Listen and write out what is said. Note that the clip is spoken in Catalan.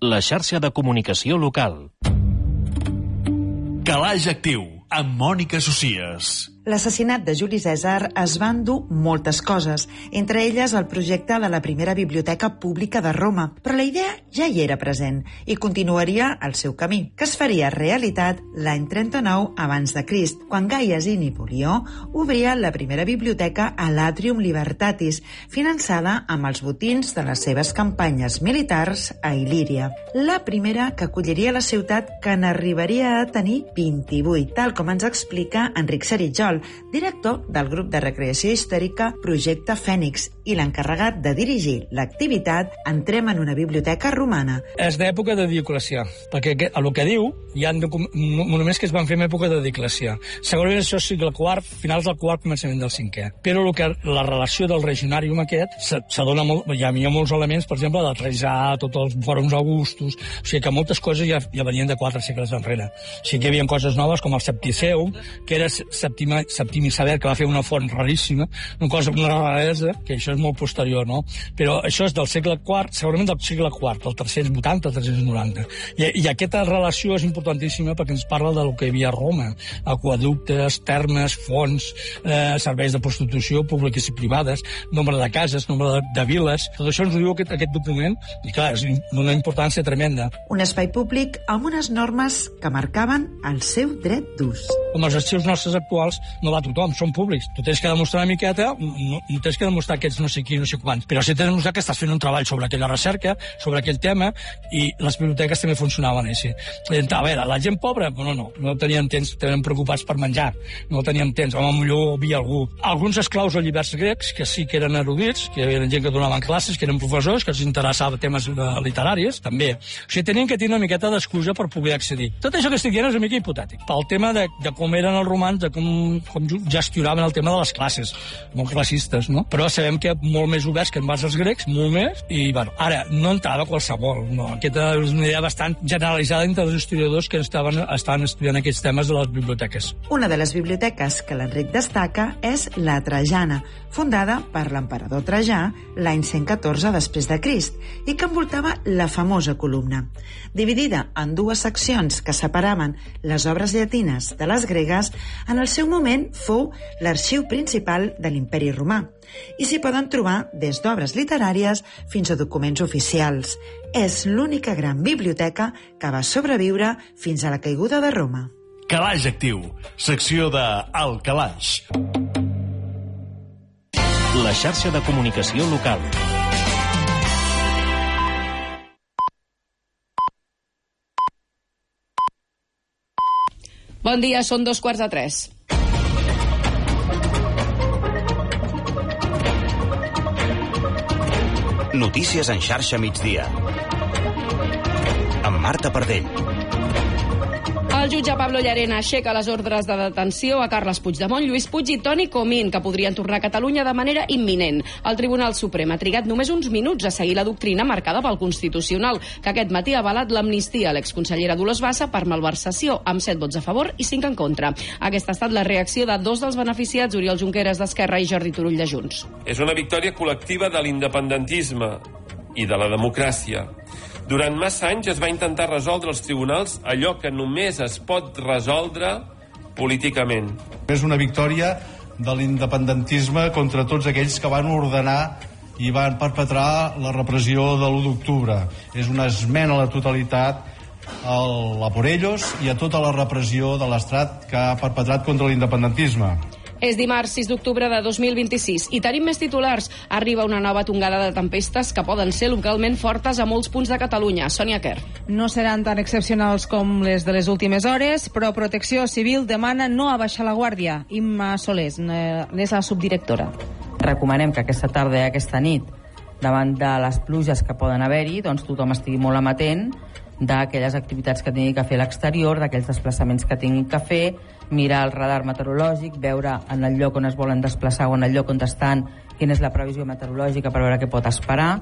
la xarxa de comunicació local. Calaix Actiu, amb Mònica Socias. L'assassinat de Juli Cèsar es va endur moltes coses, entre elles el projecte de la primera biblioteca pública de Roma, però la idea ja hi era present i continuaria el seu camí, que es faria realitat l'any 39 abans de Crist, quan Gai Asini Polió obria la primera biblioteca a l'Atrium Libertatis, finançada amb els botins de les seves campanyes militars a Il·líria. La primera que acolliria la ciutat, que n'arribaria a tenir 28, tal com ens explica Enric Seritjol, director del grup de recreació històrica Projecte Fènix i l'encarregat de dirigir l'activitat Entrem en una biblioteca romana. És d'època de Dioclecià, perquè a lo que diu hi ha monuments que es van fer en època de Dioclecià. Segurament això és segle IV, finals del IV, començament del V. Però la relació del regionàrium aquest s'adona molt, hi havia molts elements, per exemple, de Trajà, tots els fòrums augustus, o sigui que moltes coses ja venien de 4 segles enrere. O sigui que hi havia coses noves com el Septiceum, que era Septimi Sever, que va fer una font raríssima, una raresa, que això és molt posterior, no? Però això és del segle IV, segurament del segle IV, del 380, 390. I aquesta relació és importantíssima perquè ens parla del que hi havia a Roma, aquaductes, termes, fonts, serveis de prostitució públiques i privades, nombre de cases, nombre de viles, tot això ens ho diu aquest document, i clar, és d'una importància tremenda. Un espai públic amb unes normes que marcaven el seu dret d'ús. Com els arxius nostres actuals, no va tothom, són públics. Tu tens que demostrar una miqueta, no tens que demostrar que ets no sé qui, no sé quants, però sí tens que demostrar que estàs fent un treball sobre aquella recerca, sobre aquell tema, i les biblioteques també funcionaven així. A veure, la gent pobra, no tenien temps, estaven preocupats per menjar, no tenien temps, millor hi havia algú. Alguns esclaus o lliberts grecs, que sí que eren erudits, que eren gent que donaven classes, que eren professors, que els interessava temes literaris, també. O sigui, tenien que tenir una miqueta d'excusa per poder accedir. Tot això que estic dient és una mica hipotètic. Pel tema de com eren els romans, de com gestionaven el tema de les classes, molt classistes, no? Però sabem que molt més oberts que en base als grecs, molt més, i bueno, ara, no entrava qualsevol, no. Aquesta és una idea bastant generalitzada entre els historiadors que estaven estudiant aquests temes de les biblioteques. Una de les biblioteques que l'Enric destaca és la Trajana, fundada per l'emperador Trajà l'any 114 després de Crist, i que envoltava la famosa columna. Dividida en 2 seccions que separaven les obres llatines de les gregues, en el seu moment fou l'arxiu principal de l'Imperi Romà, i s'hi poden trobar des d'obres literàries fins a documents oficials. És l'única gran biblioteca que va sobreviure fins a la caiguda de Roma. Calaix Actiu, secció de El Calaix. La xarxa de comunicació local. Bon dia, són 2:45. Notícies en xarxa migdia. Amb Marta Pardell. El jutge Pablo Llarena aixeca les ordres de detenció a Carles Puigdemont, Lluís Puig i Toni Comín, que podrien tornar a Catalunya de manera imminent. El Tribunal Suprem ha trigat només uns minuts a seguir la doctrina marcada pel Constitucional, que aquest matí ha avalat l'amnistia a l'exconsellera Dolors Bassa per malversació, amb 7 vots a favor i 5 en contra. Aquesta ha estat la reacció de 2 dels beneficiats, Oriol Junqueras d'Esquerra i Jordi Turull de Junts. És una victòria col·lectiva de l'independentisme i de la democràcia. Durant massa anys es va intentar resoldre als tribunals allò que només es pot resoldre políticament. És una victòria de l'independentisme contra tots aquells que van ordenar i van perpetrar la repressió de l'1 d'octubre. És una esmena a la totalitat a por ellos i a tota la repressió de l'Estat que ha perpetrat contra l'independentisme. És dimarts 6 d'octubre de 2026 i tenim més titulars. Arriba una nova tongada de tempestes que poden ser localment fortes a molts punts de Catalunya. Sònia Quer. No seran tan excepcionals com les de les últimes hores, però Protecció Civil demana no abaixar la guàrdia. Imma Solés n'és la subdirectora. Recomanem que aquesta tarda i aquesta nit, davant de les pluges que poden haver-hi, doncs tothom estigui molt amatent d'aquelles activitats que tingui que fer a l'exterior, d'aquells desplaçaments que tingui que fer, mirar el radar meteorològic, veure en el lloc on es volen desplaçar o en el lloc on estan quina és la previsió meteorològica per veure què pot esperar.